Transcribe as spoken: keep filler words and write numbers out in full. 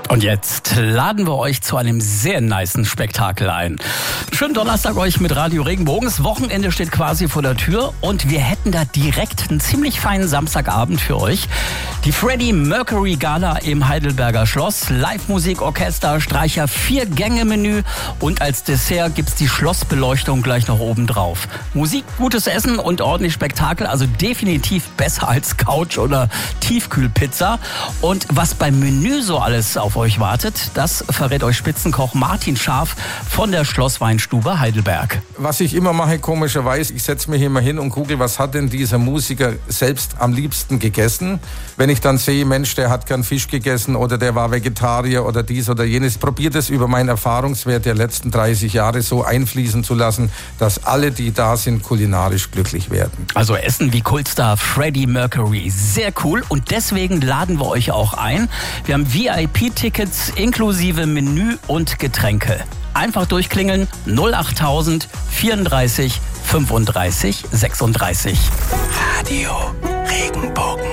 Und jetzt laden wir euch zu einem sehr nicen Spektakel ein. Schönen Donnerstag euch mit Radio Regenbogen. Das Wochenende steht quasi vor der Tür und wir hätten da direkt einen ziemlich feinen Samstagabend für euch. Die Freddie Mercury Gala im Heidelberger Schloss. Live-Musik, Orchester, Streicher, Vier-Gänge-Menü und als Dessert gibt's die Schlossbeleuchtung gleich noch oben drauf. Musik, gutes Essen und ordentlich Spektakel, also definitiv besser als Couch oder Tiefkühlpizza. Und was beim Menü so alles auf euch wartet, das verrät euch Spitzenkoch Martin Scharf von der Schlossweinstube Heidelberg. Was ich immer mache, komischerweise, ich setze mich immer hin und google, was hat denn dieser Musiker selbst am liebsten gegessen? Wenn ich dann sehe, Mensch, der hat gern Fisch gegessen oder der war Vegetarier oder dies oder jenes, probiert es über meinen Erfahrungswert der letzten dreißig Jahre so einfließen zu lassen, dass alle, die da sind, kulinarisch glücklich werden. Also Essen wie Kultstar Freddie Mercury, sehr cool und deswegen laden wir euch auch ein. Wir haben V I P-Tickets inklusive Menü und Getränke. Einfach durchklingeln null achttausend vierunddreißig fünfunddreißig sechsunddreißig. Radio Regenbogen.